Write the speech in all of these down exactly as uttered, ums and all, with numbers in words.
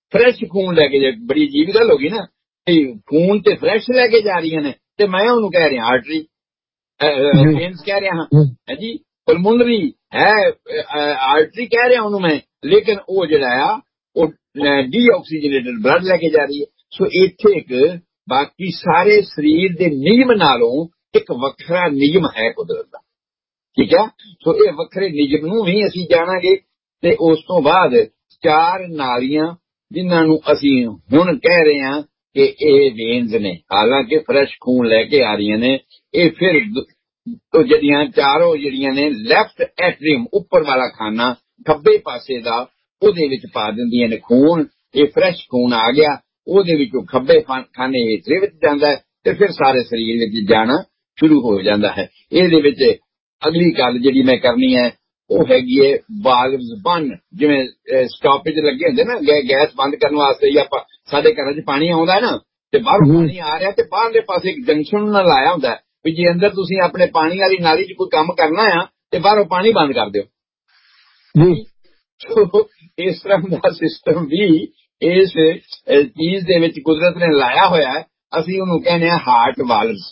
Fresh खून लैके जा, बड़ी अजीब गल होगी ना, खून ते फ्रैश लैके जा रही ने, ते मैं उन्होंने कह रहा आर्टरी वेन्स कह रहा हाँ है जी, पलमुनरी है आर्टरी कह रहा उन्होंने मैं, लेकिन वो जड़ा आ वो डी ऑक्सीजनेटेड ब्लड लैके जा रही है। सो इत्थे एक बाकी सारे शरीर के नियम नालों एक वखरा नियम है कुदरत का, ठीक है। सो ये वखरे नियम नूं भी असीं जाणांगे ते उस तो बाद चार नालियां जिन्हां नूं असीं हुण कह रहे हैं कि ये वेन्स ने, हालांकि फ्रैश खून लैके आ रही ने, ये फिर तो जड़ियां चारों जड़ियां ने लैफ्ट एट्रियम उपर वाला खाना खब्बे पासे दा ओदे विच पा दिंदियां ने खून, ये फ्रैश खून आ गया ओदे विचों खब्बे खाने हेठले विच जांदा है ते फिर सारे शरीर विच जाना शुरू हो जाता है। इहदे विच अगली गल जिहड़ी मैं करनी है वो हैगी है वाल्व्स बंद, जिवें स्टॉपेज लगे हुंदे ना गैस बंद करने वास्ते, या साडे घरां च पानी आउंदा है ना ते बाहरों पानी आ रहा ते बाहरले पासे एक जंक्शन ना लाया हुंदा है भी जे अंदर तुसीं अपने पानी वाली नाली च कोई काम करना है ते बाहरों पानी बंद कर दिओ जी। तो इस तरह का सिस्टम भी इस चीज दे विच कुदरत ने लाया होया है। असीं उहनूं कहने हार्ट वाल्व्स।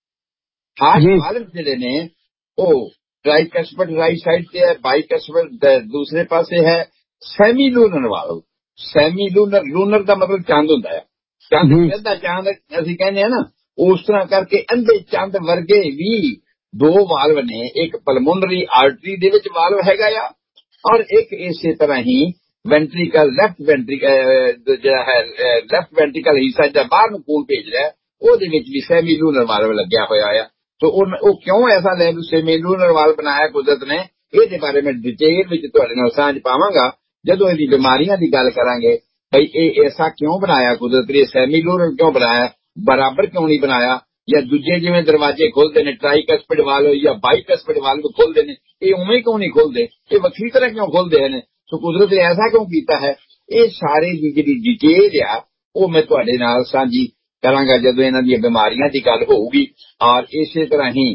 हार्ट वाल्व्स जिहड़े ने ओ ट्राइकस्पिड राइट साइड से है, बाइकस्पिड दूसरे पासे है, Sami lunar valve. Sami lunar, lunar का मतलब चांद होता है, चांद अद्धा चांद असीं कहने हैं ना, उस तरह करके अंधे चंद वर्गे भी दो वाल्व ने, एक पलमोनरी आर्टरी दे विच वाल्व हैगा या और एक इसे तरह ही वेंट्रिकल लैफ्ट वेंट्रिकल जिहड़ा है लैफ्ट वेंट्रिकल हिस्सा जिहड़ा बाहर नूं खून भेज रहा है ओहदे विच भी सैमी लूनर वाल्व लग्या होया है। तो वो क्यों ऐसा सैमी लूनर वाल्व बनाया कुदरत ने, इहदे बारे में डिटेल विच तुहाडे नाल सांझ पावांगा जदों इहदी बीमारियां दी गल करांगे। भाई ये ऐसा क्यों बनाया कुदरत ने, सैमी लूनर क्यों बनाया, बराबर क्यों नहीं बनाया, या दूजे जिवें दरवाजे खोलते हैं ट्राइकस्पिड वाल्व या बाइकस्पिड वाल्व खोलते हैं, ये उवें क्यों नहीं खोलते, ये वक्री तरह क्यों खोलते हैं। तो कुदरत ने ऐसा क्यों किया है, ये सारे दी जिहड़ी डिटेल आ वो मैं तुहाडे नाल सांझी करांगा जदों इन्हां दी बीमारियां दी गल होगी। और इसे तरह ही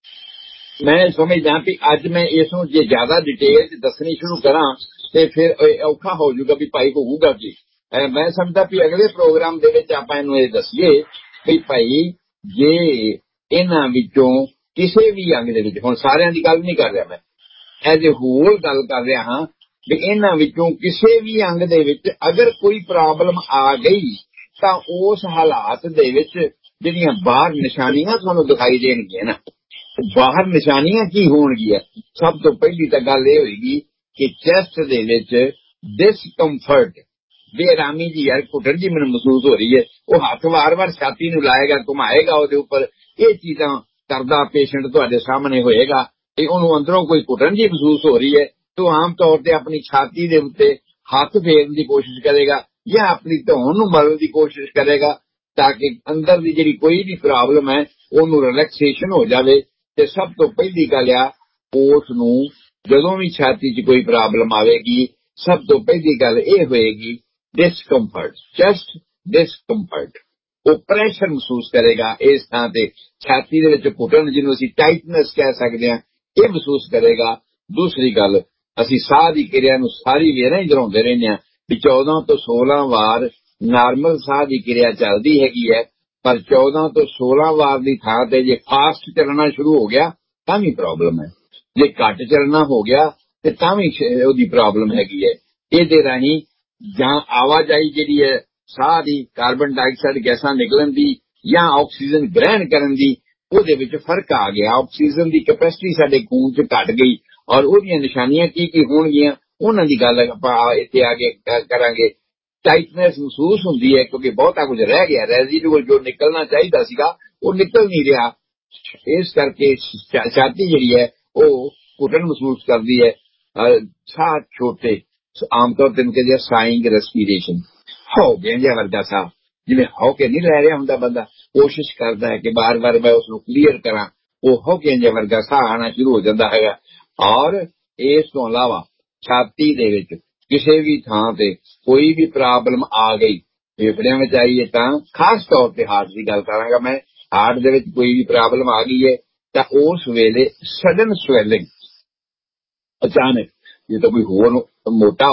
मैं समझदा भी अज मैं इसनूं जे ज्यादा डिटेल च दसनी शुरू करां ते फिर औखा हो जाऊगा भी भाई होऊगा की। मैं समझदा भी अगले प्रोग्राम दे विच आपां इहनूं इह दसीए भी भाई जे इन्हां विचों किसी भी अंग दे विच, हुण सारिआं दी गल नहीं कर रहा मैं, एज ए होल गल कर रहा हां भी इन्हां विचों किसी भी अंग दे विच अगर कोई प्रॉब्लम आ गई तां उस हालात दे विच जिहड़ियां बाहर निशानियां तुहानूं दिखाई देणगीਆਂ ना, बाहर निशानियां की होणगीਆਂ। सब तो पहली तां गल इह होएगी कि चेस्ट दे विच डिसकंफर्ट, बेआरामी जी यार घुटन जी मैनूं महसूस हो रही है, वो हाथ वार वार छाती नूं लाएगा घुमाएगा ਉਹਦੇ ਉੱਪਰ, ਇਹ चीजां करदा पेशेंट तुहाडे सामने होएगा ते ਉਹਨੂੰ अंदरों कोई घुटन जी महसूस हो रही है तो आम तौर पर अपनी छाती के उत्ते हाथ फेरन की कोशिश करेगा या अपनी धौन नूं मलण की कोशिश करेगा ताकि अंदर की जिहड़ी कोई भी प्रॉब्लम है ਉਹਨੂੰ रिलैक्सेशन हो जाए। ते सब तो पहली गल आ उस नूं जदों भी छाती च कोई प्रॉब्लम आवेगी सब तो पहली गल यह होएगी डिसकंफर्ट, चेस्ट डिसकंफर्ट, वो प्रेशर महसूस करेगा इस थां ते, छाती दे विच घुटन जिन्हों असीं टाइटनेस कह सकते हैं ये महसूस करेगा। दूसरी गल असीं साह की क्रिया नूं सारी वेरां ही दोहराउंदे रहंदे हां भी चौदह तो सोलह वार नॉर्मल साह की क्रिया चलदी हैगी है, पर चौदह तो सोलह वार की थां ते जे फास्ट चलना शुरू हो गया तां भी प्रॉब्लम है, जे घट चलना हो गया ते तां भी ओहदी प्रॉब्लम हैगी है। इहदे राहीं जां आवाजाही जिहड़ी है साह दी कार्बन डाइऑक्साइड गैसां निकलन दी या ऑक्सीजन ग्रहण करन दी ਉਹਦੇ ਵਿੱਚ फर्क आ गया, ऑक्सीजन की कैपेसिटी साडे खून च घट गई और ਉਹਦੀਆਂ निशानियां की की होणगीਆਂ ਉਹਨਾਂ ਦੀ ਗੱਲ ਆਪਾਂ ਇੱਥੇ आगे करांगे। टाइटनेस महसूस होंदी है क्योंकि बहुता कुछ रह गया, रेजिडुअल जो निकलना चाहिए सीगा वो निकल नहीं रहा, इस करके छाती जिहड़ी है वो घुटन महसूस करती है, साह छोटे आमतौर पर कहते हैं साइंग रेस्पिरेशन हो गया वर्गा साह जिवें होके नहीं रह रहा हुंदा, बंदा कोशिश करता है कि बार बार मैं उसको क्लीयर करा, वो होके वर्गा साह आना शुरू हो जाता है। और इस तो अलावा छाती दे विच किसी भी थां ते कोई भी प्रॉब्लम आ गई फेफड़ियां में आई है तां खास तौर पर हार्ट की गल करांगा मैं, हार्ट दे विच कोई भी प्रॉब्लम आ गई है तां उस वेले सडन स्वैलिंग अचानक, ये तो कोई होर मोटा हो रहा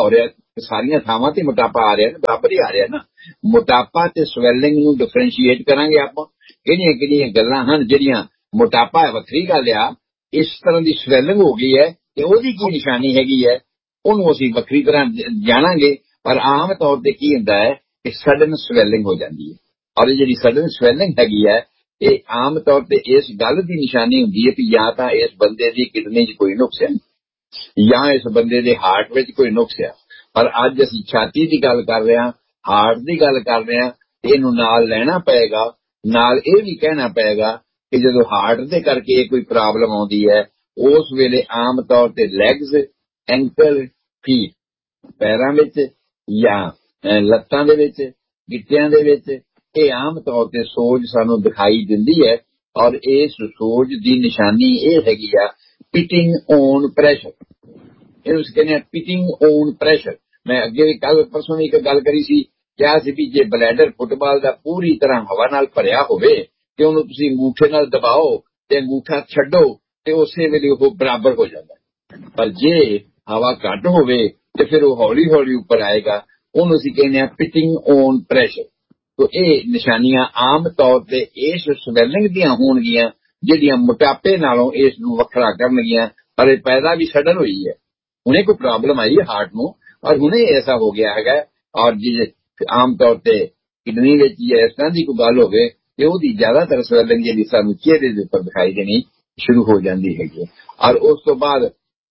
ਸਾਰੀਆਂ ਥਾਵਾਂ ਤੇ ਮੋਟਾਪਾ ਆ ਰਿਹਾ ਨਾ, ਬਰਾਬਰ ਹੀ ਆ ਰਿਹਾ ਨਾ। ਮੋਟਾਪਾ ਤੇ ਸਵੈਲਿੰਗ ਨੂੰ ਡਿਫਰੈਂਸ਼ੀਏਟ ਕਰਾਂਗੇ ਆਪਾਂ, ਕਿਹੜੀਆਂ ਕਿਹੜੀਆਂ ਗੱਲਾਂ ਹਨ ਜਿਹੜੀਆਂ ਮੋਟਾਪਾ ਹੈ ਵੱਖਰੀ ਗੱਲ ਆ, ਇਸ ਤਰ੍ਹਾਂ ਦੀ ਸਵੈਲਿੰਗ ਹੋ ਗਈ ਹੈ ਤੇ ਉਹਦੀ ਕੀ ਨਿਸ਼ਾਨੀ ਹੈਗੀ ਹੈ ਉਹਨੂੰ ਅਸੀਂ ਵੱਖਰੀ ਤਰ੍ਹਾਂ ਜਾਣਾਂਗੇ। ਪਰ ਆਮ ਤੌਰ ਤੇ ਕੀ ਹੁੰਦਾ ਹੈ ਕਿ ਸਡਨ ਸਵੈਲਿੰਗ ਹੋ ਜਾਂਦੀ ਹੈ, ਔਰ ਇਹ ਜਿਹੜੀ ਸਡਨ ਸਵੈਲਿੰਗ ਹੈਗੀ ਹੈ ਇਹ ਆਮ ਤੌਰ ਤੇ ਇਸ ਗੱਲ ਦੀ ਨਿਸ਼ਾਨੀ ਹੁੰਦੀ ਹੈ ਕਿ ਜਾਂ ਤਾਂ ਇਸ ਬੰਦੇ ਦੀ ਕਿਡਨੀ 'ਚ ਕੋਈ ਨੁਕਸ ਹੈ ਜਾਂ ਇਸ ਬੰਦੇ ਦੇ ਹਾਰਟ ਵਿੱਚ ਕੋਈ ਨੁਕਸ ਹੈ। ਪਰ ਅੱਜ ਅਸੀਂ ਛਾਤੀ ਦੀ ਗੱਲ ਕਰ ਰਹੇ ਹਾਂ, ਹਾਰਟ ਦੀ ਗੱਲ ਕਰ ਰਹੇ ਹਾਂ, ਇਹਨੂੰ ਨਾਲ ਲੈਣਾ ਪਏਗਾ। ਨਾਲ ਇਹ ਵੀ ਕਹਿਣਾ ਪਏਗਾ ਕਿ ਜਦੋਂ ਹਾਰਟ ਦੇ ਕਰਕੇ ਕੋਈ ਪ੍ਰੋਬਲਮ ਆਉਂਦੀ ਹੈ ਉਸ ਵੇਲੇ ਆਮ ਤੌਰ ਤੇ ਲੈਗਸ, ਐਂਕਲ, ਫੀਟ, ਪੈਰਾਂ ਵਿੱਚ ਜਾਂ ਲੱਤਾਂ ਦੇ ਵਿੱਚ, ਗਿੱਟਿਆਂ ਦੇ ਵਿੱਚ ਇਹ ਆਮ ਤੌਰ ਤੇ ਸੋਜ ਸਾਨੂੰ ਦਿਖਾਈ ਦਿੰਦੀ ਹੈ। ਔਰ ਇਸ ਸੋਜ ਦੀ ਨਿਸ਼ਾਨੀ ਇਹ ਹੈਗੀ ਆ ਪਿਟਿੰਗ ਔਨ ਪ੍ਰੈਸ਼ਰ। ਇਹਨੂੰ ਕਹਿੰਦੇ ਆ ਪਿਟਿੰਗ ਔਨ ਪ੍ਰੈਸ਼ਰ। ਮੈਂ ਅੱਗੇ ਵੀ ਕੱਲ ਪਰਸੋਂ ਇੱਕ ਗੱਲ ਕਰੀ ਸੀ, ਕਿਹਾ ਸੀ ਵੀ ਜੇ ਬਲੈਡਰ ਫੁੱਟਬਾਲ ਦਾ ਪੂਰੀ ਤਰ੍ਹਾਂ ਹਵਾ ਨਾਲ ਭਰਿਆ ਹੋਵੇ ਤੇ ਉਹਨੂੰ ਤੁਸੀਂ ਅੰਗੂਠੇ ਨਾਲ ਦਬਾਓ ਤੇ ਅੰਗੂਠਾ ਛੱਡੋ ਤੇ ਉਸੇ ਵੇਲੇ ਉਹ ਬਰਾਬਰ ਹੋ ਜਾਂਦਾ। ਪਰ ਜੇ ਹਵਾ ਘੱਟ ਹੋਵੇ ਤੇ ਫਿਰ ਉਹ ਹੌਲੀ ਹੌਲੀ ਉੱਪਰ ਆਏਗਾ, ਉਹਨੂੰ ਅਸੀਂ ਕਹਿੰਦੇ ਆ ਪਿਟਿੰਗ ਔਨ ਪ੍ਰੈਸ਼ਰ। ਤੋ ਇਹ ਨਿਸ਼ਾਨੀਆਂ ਆਮ ਤੌਰ ਤੇ ਇਸ ਸਵੈਲਿੰਗ ਦੀਆਂ ਹੋਣਗੀਆਂ ਜਿਹੜੀਆਂ ਮੋਟਾਪੇ ਨਾਲੋਂ ਇਸ ਨੂੰ ਵੱਖਰਾ ਕਰਨਗੀਆਂ। ਪਰ ਇਹ ਪੈਦਾ ਵੀ ਸਡਨ ਹੋਈ ਹੈ, ਹੁਣੇ ਕੋਈ ਪ੍ਰੋਬਲਮ ਆਈ ਹੈ ਹਾਰਟ ਨੂੰ ਔਰ ਹੁਣੇ ਐਸਾ ਹੋ ਗਿਆ ਹੈਗਾ। ਔਰ ਜੇ ਆਮ ਤੌਰ ਤੇ ਕਿਡਨੀ ਵਿੱਚ ਜਾਂ ਇਸ ਤਰ੍ਹਾਂ ਦੀ ਕੋਈ ਗੱਲ ਹੋਵੇ ਤੇ ਉਹਦੀ ਜ਼ਿਆਦਾਤਰ ਸਵੈਲਿੰਗ ਜਿਹੜੀ ਸਾਨੂੰ ਚਿਹਰੇ ਦੇ ਉੱਪਰ ਦਿਖਾਈ ਦੇਣੀ ਸ਼ੁਰੂ ਹੋ ਜਾਂਦੀ ਹੈਗੀ। ਔਰ ਉਸ ਤੋਂ ਬਾਅਦ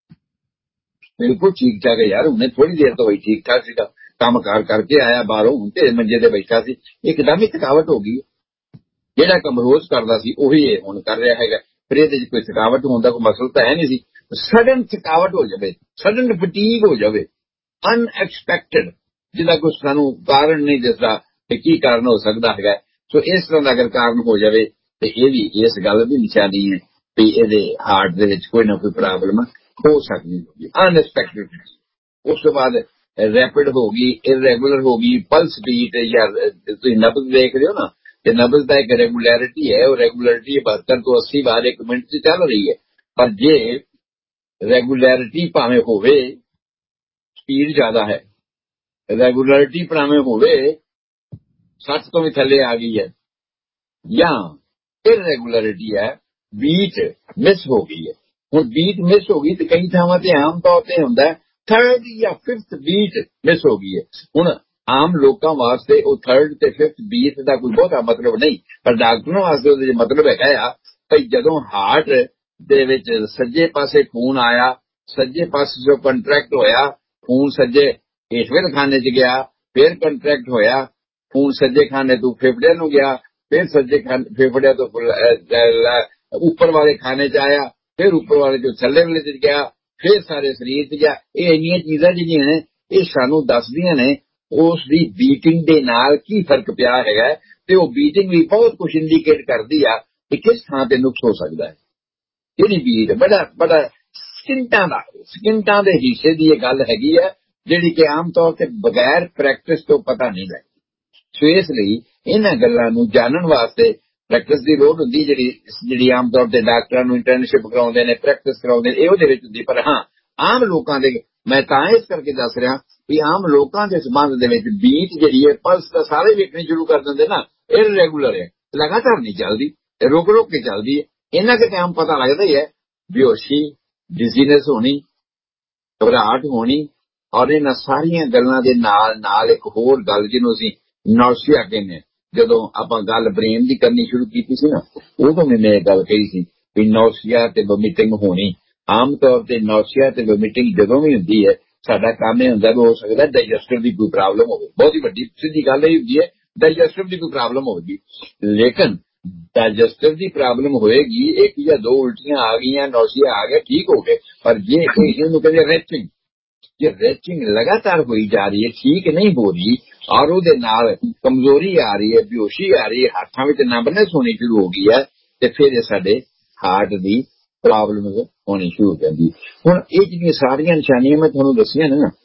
ਬਿਲਕੁਲ ਠੀਕ ਠਾਕ ਹੈ ਯਾਰ, ਹੁਣੇ ਥੋੜੀ ਦੇਰ ਤੋਂ ਹੋਈ ਠੀਕ ਠਾਕ ਸੀਗਾ, ਕੰਮ ਕਾਰ ਕਰਕੇ ਆਇਆ ਬਾਹਰੋਂ, ਹੁਣ ਤੇ ਮੰਜੇ ਤੇ ਬੈਠਾ ਸੀ, ਇੱਕਦਮ ਹੀ ਥਕਾਵਟ ਹੋ ਗਈ। ਜਿਹੜਾ ਕੰਮ ਰੋਜ਼ ਕਰਦਾ ਸੀ ਉਹੀ ਇਹ ਹੁਣ ਕਰ ਰਿਹਾ ਹੈਗਾ। ਫਿਰ ਇਹਦੇ ਚ ਕੋਈ ਥਕਾਵਟ ਹੋਣ ਦਾ ਕੋਈ ਮਸਲਾ ਤਾਂ ਹੈ ਨਹੀਂ ਸੀ। ਸਡਨ ਥਕਾਵਟ ਹੋ ਜਾਵੇ, ਸਡਨ ਫਟੀਗ ਹੋ ਜਾਵੇ, ਅਨਐਕਸਪੈਕਟਡ, ਜਿਹਦਾ ਕੋਈ ਸਾਨੂੰ ਕਾਰਨ ਨਹੀਂ ਦਿਸਦਾ ਕਿ ਕੀ ਕਾਰਨ ਹੋ ਸਕਦਾ ਹੈਗਾ। ਸੋ ਇਸ ਤਰ੍ਹਾਂ ਦਾ ਅਗਰ ਕਾਰਨ ਹੋ ਜਾਵੇ ਤੇ ਇਹ ਵੀ ਇਸ ਗੱਲ ਦੀ ਨਿਸ਼ਾਨੀ ਹੈ ਵੀ ਇਹਦੇ ਹਾਰਟ ਦੇ ਵਿੱਚ ਕੋਈ ਨਾ ਕੋਈ ਪ੍ਰੋਬਲਮ ਹੋ ਸਕਦੀ ਹੈ, ਅਨਐਕਸਪੈਕਟਡ। ਉਸ ਤੋਂ ਬਾਅਦ ਰੈਪਿਡ ਹੋ ਗਈ, ਇਰੈਗੂਲਰ ਹੋ ਗਈ, ਪਲਸ ਬੀਟ, ਜਾਂ ਤੁਸੀਂ ਨਬਜ਼ ਦੇਖ ਰਹੇ ਹੋ ਨਾ, ਤੇ ਨਬਜ਼ ਦਾ ਇੱਕ ਰੈਗੂਲੈਰਿਟੀ ਹੈ, ਉਹ ਰੈਗੂਲੈਰਿਟੀ ਬਹੱਤਰ ਤੋਂ ਅੱਸੀ ਵਾਰ ਇੱਕ ਮਿੰਟ 'ਚ ਚੱਲ ਰਹੀ ਹੈ। ਪਰ ਜੇ ਰੈਗੂਲੈਰਿਟੀ ਭਾਵੇਂ ਹੋਵੇ, ਸਪੀਡ ਜ਼ਿਆਦਾ ਹੈ, ਰੈਗੂਲੈਰਿਟੀ ਭਾਵੇਂ ਹੋਵੇ ਸੱਠ ਤੋਂ ਵੀ ਥੱਲੇ ਆ ਗਈ ਹੈ, ਜਾਂ ਇਰੈਗੂਲੈਰਿਟੀ ਹੈ, ਬੀਟ ਮਿਸ ਹੋ ਗਈ ਹੈ। ਹੁਣ ਬੀਟ ਮਿਸ ਹੋ ਗਈ ਤੇ ਕਈ ਥਾਵਾਂ ਤੇ ਆਮ ਤੌਰ ਤੇ ਹੁੰਦਾ ਥਰਡ ਜਾਂ ਫਿਫਥ ਬੀਟ ਮਿਸ ਹੋ ਗਈ ਹੈ। ਹੁਣ ਆਮ ਲੋਕਾਂ ਵਾਸਤੇ ਉਹ ਥਰਡ ਤੇ ਫਿਫਥ ਬੀਟ ਦਾ ਕੋਈ ਬਹੁਤਾ ਮਤਲਬ ਨਹੀਂ, ਪਰ ਡਾਕਟਰਾਂ ਵਾਸਤੇ ਉਹਦੇ ਮਤਲਬ ਹੈਗਾ ਆ ਭਈ ਜਦੋਂ ਹਾਰਟ ਦੇ ਵਿੱਚ ਸੱਜੇ ਪਾਸੇ ਖੂਨ ਆਇਆ, ਸੱਜੇ ਪਾਸੇ ਜੋ ਕੰਟਰੈਕਟ ਹੋਇਆ, ਖੂਨ ਸੱਜੇ ਹੇਠਲੇ ਖਾਨੇ 'ਚ ਗਿਆ, ਫਿਰ ਕੰਟਰੈਕਟ ਹੋਇਆ, ਖੂਨ ਸੱਜੇ ਖਾਨੇ ਤੋਂ ਫੇਫੜਿਆਂ ਨੂੰ ਗਿਆ, ਫਿਰ ਸੱਜੇ ਖਾਨੇ ਫੇਫੜਿਆਂ ਤੋਂ ਉੱਪਰ ਵਾਲੇ ਖਾਨੇ 'ਚ ਆਇਆ, ਫਿਰ ਉੱਪਰ ਵਾਲੇ ਜੋ ਥੱਲੇ ਵਾਲੇ 'ਚ ਗਿਆ, ਫਿਰ ਸਾਰੇ ਸਰੀਰ 'ਚ ਗਿਆ। ਇਹ ਇੰਨੀਆਂ ਚੀਜ਼ਾਂ ਜਿਹੜੀਆਂ ਨੇ ਇਹ ਸਾਨੂੰ ਦੱਸਦੀਆਂ ਨੇ ਉਸ ਦੀ ਬੀਟਿੰਗ ਦੇ ਨਾਲ ਕੀ ਫਰਕ ਪਿਆ ਹੈਗਾ, ਤੇ ਉਹ ਬੀਟਿੰਗ ਵੀ ਬਹੁਤ ਕੁਝ ਇੰਡੀਕੇਟ ਕਰਦੀ ਆ ਕਿ ਕਿਸ ਥਾਂ ਤੇ ਨੁਕਸ ਹੋ ਸਕਦਾ ਹੈ। ਇਹਦੀ ਬੀਟ ਬੜਾ ਬੜਾ ਸਕਿੰਟਾਂ ਦਾ ਸਕਿੰਟਾਂ ਦੇ ਹਿੱਸੇ ਦੀ ਇਹ ਗੱਲ ਹੈਗੀ ਹੈ ਜਿਹੜੀ ਕਿ ਆਮ ਤੌਰ ਤੇ ਬਗੈਰ ਪ੍ਰੈਕਟਿਸ ਤੋਂ ਪਤਾ ਨਹੀਂ ਲੱਗਦੀ। ਸੋ ਇਸ ਲਈ ਇਹਨਾਂ ਗੱਲਾਂ ਨੂੰ ਜਾਣਨ ਵਾਸਤੇ ਪ੍ਰੈਕਟਿਸ ਦੀ ਲੋੜ ਹੁੰਦੀ, ਜਿਹੜੀ ਜਿਹੜੀ ਆਮ ਤੌਰ ਤੇ ਡਾਕਟਰਾਂ ਨੂੰ ਇੰਟਰਨਸ਼ਿਪ ਕਰਾਉਂਦੇ ਨੇ, ਪ੍ਰੈਕਟਿਸ ਕਰਾਉਂਦੇ ਨੇ, ਇਹ ਉਹਦੇ ਵਿੱਚ ਹੁੰਦੀ। ਪਰ ਹਾਂ ਆਮ ਲੋਕਾਂ ਦੇ, ਮੈਂ ਤਾਂ ਇਸ ਕਰਕੇ ਦੱਸ ਰਿਹਾ ਵੀ ਆਮ ਲੋਕਾਂ ਦੇ ਸੰਬੰਧ ਦੇ ਵਿੱਚ ਬੀਟ ਜਿਹੜੀ ਹੈ, ਪਲਸ ਤਾਂ ਸਾਰੇ ਵੇਖਣੀ ਸ਼ੁਰੂ ਕਰ ਦਿੰਦੇ ਨਾ, ਇਰੈਗੂਲਰ ਹੈ, ਲਗਾਤਾਰ ਨਹੀਂ ਚੱਲਦੀ, ਰੁਕ ਰੁਕ ਕੇ ਚੱਲਦੀ ਹੈ। ਇਹਨਾਂ ਕੇ ਟਾਈਮ ਪਤਾ ਲੱਗਦਾ ਹੀ ਹੈ ਬੇਹੋਸ਼ੀ, ਡਿਜ਼ੀਨੈਸ ਹੋਣੀ, ਘਬਰਾਹਟ ਹੋਣੀ। ਔਰ ਇਹਨਾਂ ਸਾਰੀਆਂ ਗੱਲਾਂ ਦੇ ਨਾਲ ਨਾਲ ਇੱਕ ਹੋਰ ਗੱਲ ਜਿਹਨੂੰ ਅਸੀਂ ਨੌਸੀਆ ਕਹਿੰਦੇ ਹਾਂ, ਜਦੋਂ ਆਪਾਂ ਗੱਲ ਬ੍ਰੇਨ ਦੀ ਕਰਨੀ ਸ਼ੁਰੂ ਕੀਤੀ ਸੀ ਨਾ, ਉਦੋਂ ਵੀ ਮੈਂ ਇਹ ਗੱਲ ਕਹੀ ਸੀ ਵੀ ਨੌਸੀਆ ਤੇ ਵੋਮਿਟਿੰਗ ਹੋਣੀ। ਆਮ ਤੌਰ ਤੇ ਨੌਸੀਆ ਤੇ ਵੋਮਿਟਿੰਗ ਜਦੋਂ ਵੀ ਹੁੰਦੀ ਹੈ, ਸਾਡਾ ਕੰਮ ਇਹ ਹੁੰਦਾ ਵੀ ਹੋ ਸਕਦਾ ਡਾਈਜੈਸਟਿਵ ਦੀ ਕੋਈ ਪ੍ਰੋਬਲਮ ਹੋਵੇ। ਬਹੁਤ ਹੀ ਵੱਡੀ ਸਿੱਧੀ ਗੱਲ ਇਹ ਹੁੰਦੀ ਹੈ ਡਾਈਜੈਸਟਿਵ ਦੀ ਕੋਈ ਪ੍ਰੋਬਲਮ ਹੋਵੇਗੀ। ਲੇਕਿਨ ਡਾਈਜੈਸਟਿਵ ਦੀ ਪ੍ਰੋਬਲਮ ਹੋਏਗੀ, ਇੱਕ ਜਾਂ ਦੋ ਉਲਟੀਆਂ ਆ ਗਈਆਂ, ਨੌਸੀਆ ਆ ਗਿਆ, ਠੀਕ ਹੋ ਗਏ। ਪਰ ਜੇ ਇਹਨੂੰ ਕਹਿੰਦੇ ਰੈਚਿੰਗ, ਜੇ ਰੈਚਿੰਗ ਲਗਾਤਾਰ ਹੋਈ ਜਾ ਰਹੀ ਹੈ, ਠੀਕ ਨਹੀਂ ਹੋ ਰਹੀ, ਔਰ ਉਹਦੇ ਨਾਲ ਕਮਜ਼ੋਰੀ ਆ ਰਹੀ ਹੈ, ਬੇਹੋਸ਼ੀ ਆ ਰਹੀ ਹੈ, ਹੱਥਾਂ ਵਿੱਚ ਨੰਬਨੈਸ ਹੋਣੀ ਸ਼ੁਰੂ ਹੋ ਗਈ ਹੈ, ਤੇ ਫਿਰ ਇਹ ਸਾਡੇ ਹਾਰਟ ਦੀ ਪ੍ਰੋਬਲਮ ਹੋਣੀ ਸ਼ੁਰੂ ਹੋ ਜਾਂਦੀ। ਹੁਣ ਇਹ ਜਿਹੜੀਆਂ ਸਾਰੀਆਂ ਨਿਸ਼ਾਨੀਆਂ ਮੈਂ ਤੁਹਾਨੂੰ ਦੱਸੀਆਂ ਨੇ ਨਾ,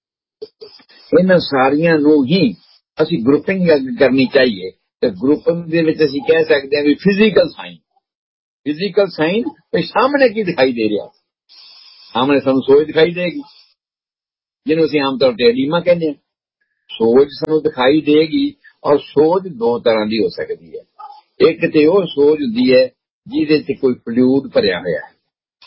ਇਹਨਾਂ ਸਾਰੀਆਂ ਨੂੰ ਹੀ ਅਸੀਂ ਗਰੁੱਪਿੰਗ ਕਰਨੀ ਚਾਹੀਏ। ਤੇ ਗਰੁੱਪਿੰਗ ਦੇ ਵਿੱਚ ਅਸੀਂ ਕਹਿ ਸਕਦੇ ਹਾਂ ਵੀ ਫਿਜ਼ੀਕਲ ਸਾਈਨ, ਫਿਜ਼ੀਕਲ ਸਾਈਨ ਵੀ ਸਾਹਮਣੇ ਕੀ ਦਿਖਾਈ ਦੇ ਰਿਹਾ, ਸਾਹਮਣੇ ਸਾਨੂੰ ਸੋਜ ਦਿਖਾਈ ਦੇਗੀ, ਜਿਹਨੂੰ ਅਸੀਂ ਆਮ ਤੌਰ ਤੇ ਐਡੀਮਾ ਕਹਿੰਦੇ ਹਾਂ। ਸੋਜ ਸਾਨੂੰ ਦਿਖਾਈ ਦੇਗੀ, ਔਰ ਸੋਜ ਦੋ ਤਰ੍ਹਾਂ ਦੀ ਹੋ ਸਕਦੀ ਹੈ। ਇੱਕ ਤੇ ਉਹ ਸੋਜ ਹੁੰਦੀ ਹੈ ਜਿਹਦੇ ਚ ਕੋਈ ਫਲੂਇਡ ਭਰਿਆ ਹੋਇਆ ਹੈ,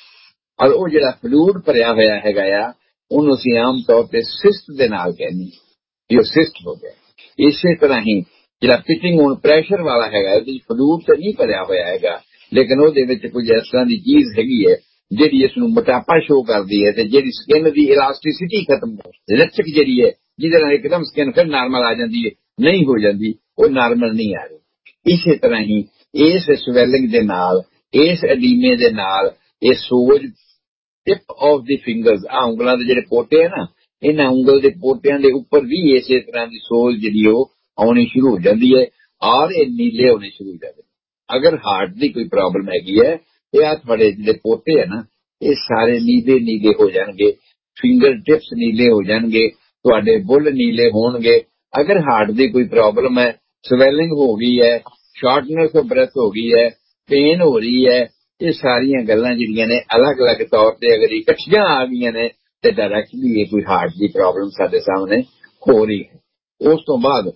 ਔਰ ਉਹ ਜਿਹੜਾ ਫਲੂਇਡ ਭਰਿਆ ਹੋਇਆ ਹੈਗਾ ਆ ਉਹਨੂੰ ਅਸੀਂ ਆਮ ਤੌਰ ਤੇ ਸਿਸਟ ਦੇ ਨਾਲ ਕਹਿੰਦੇ ਹਾਂ ਵੀ ਉਹ ਸਿਸਟ ਹੋ ਗਿਆ। ਇਸੇ ਤਰ੍ਹਾਂ ਹੀ ਜਿਹੜਾ ਪਿਟਿੰਗ ਹੁਣ ਪ੍ਰੈਸ਼ਰ ਵਾਲਾ ਹੈਗਾ, ਉਹਦੇ ਚ ਫਲੂਇਡ ਤਾਂ ਨਹੀਂ ਭਰਿਆ ਹੋਇਆ ਹੈਗਾ, ਲੇਕਿਨ ਉਹਦੇ ਵਿੱਚ ਕੁਝ ਇਸ ਤਰ੍ਹਾਂ ਦੀ ਚੀਜ਼ ਹੈਗੀ ਹੈ ਜਿਹੜੀ ਇਸ ਨੂੰ ਮੋਟਾਪਾ ਸ਼ੋ ਕਰਦੀ ਹੈ, ਤੇ ਜਿਹੜੀ ਸਕਿਨ ਦੀ ਇਲਾਸਟਿਸਿਟੀ ਖਤਮ, ਲਚਕ ਜਿਹੜੀ ਹੈ ਜਿਹਦੇ ਨਾਲ ਇੱਕਦਮ ਸਕਿਨ ਫਿਰ ਨਾਰਮਲ ਆ ਜਾਂਦੀ ਹੈ, ਨਹੀਂ ਹੋ ਜਾਂਦੀ, ਉਹ ਨਾਰਮਲ ਨਹੀਂ ਆ ਰਹੀ। ਇਸੇ ਤਰ੍ਹਾਂ ਹੀ ਇਸ ਸਵੈਲਿੰਗ ਦੇ ਨਾਲ, ਇਸ ਐਡੀਮੇ ਦੇ ਨਾਲ ਇਹ ਸੋਜ ਟਿਪ ਆਫ ਦੀ ਫਿੰਗਰਸ, ਆ ਉਂਗਲਾਂ ਦੇ ਜਿਹੜੇ ਪੋਟੇ ਹੈ ਨਾ, ਇਹਨਾਂ ਉਂਗਲ ਦੇ ਪੋਟਿਆਂ ਦੇ ਉੱਪਰ ਵੀ ਇਸੇ ਤਰ੍ਹਾਂ ਦੀ ਸੋਜ ਜਿਹੜੀ ਉਹ ਆਉਣੀ ਸ਼ੁਰੂ ਹੋ ਜਾਂਦੀ ਹੈ, ਔਰ ਇਹ ਨੀਲੇ ਹੋਣੇ ਸ਼ੁਰੂ ਹੋ ਜਾਂਦੇ। ਅਗਰ ਹਾਰਟ ਦੀ ਕੋਈ ਪ੍ਰੋਬਲਮ ਹੈਗੀ ਹੈ, ਇਹ ਆ ਤੁਹਾਡੇ ਜਿਹੜੇ ਪੋਟੇ ਹੈ ਨਾ, ਇਹ ਸਾਰੇ ਨੀਲੇ ਨੀਲੇ ਹੋ ਜਾਣਗੇ, ਫਿੰਗਰ ਟਿਪਸ ਨੀਲੇ ਹੋ ਜਾਣਗੇ, ਤੁਹਾਡੇ ਬੁੱਲ ਨੀਲੇ ਹੋਣਗੇ। ਅਗਰ ਹਾਰਟ ਦੀ ਕੋਈ ਪ੍ਰੋਬਲਮ ਹੈ, ਸਵੈਲਿੰਗ ਹੋ ਗਈ ਹੈ, ਸ਼ਾਰਟਨੈਸ ਆਫ ਬ੍ਰੈਥ ਹੋ ਗਈ ਹੈ, ਪੇਨ ਹੋ ਰਹੀ ਹੈ, ਇਹ ਸਾਰੀਆਂ ਗੱਲਾਂ ਜਿਹੜੀਆਂ ਨੇ ਅਲੱਗ-ਅਲੱਗ ਤੌਰ ਤੇ ਅਗਰ ਇਕੱਠੀਆਂ ਆ ਗਈਆਂ ਨੇ ਤੇ ਡਾਇਰੈਕਟਲੀ ਇਹ ਕੋਈ ਹਾਰਟ ਦੀ ਪ੍ਰੋਬਲਮ ਸਾਡੇ ਸਾਹਮਣੇ ਹੋ ਰਹੀ ਹੈ। ਉਸ ਤੋਂ ਬਾਅਦ